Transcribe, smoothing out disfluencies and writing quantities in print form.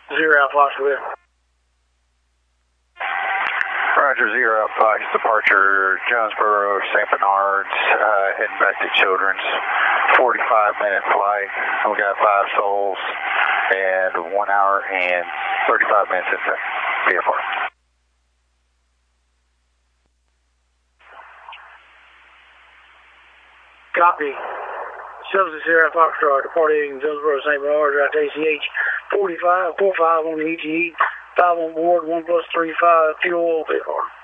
Zero Alpha Fox, clear. Roger, Zero Alpha Fox, departure Jonesboro, St. Bernard's, heading back to Children's. 45-minute flight. We got 5 souls and 1 hour and 35 minutes into VFR. Copy. Substance Sierra Foxtrot departing Jonesboro, St. Bernard, route ACH 45, 45 on the ETE, 5 on board, 1 plus 35, fuel, VFR.